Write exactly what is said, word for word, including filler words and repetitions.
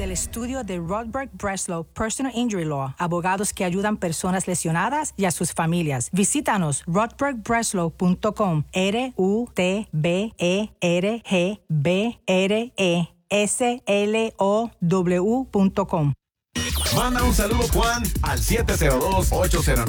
del estudio de Rodberg Breslow Personal Injury Law, abogados que ayudan personas lesionadas y a sus familias. Visítanos rodberg breslow punto com, R U T B E R G B R E S L O W punto com. Manda un saludo, Juan, al siete cero dos, ocho cero nueve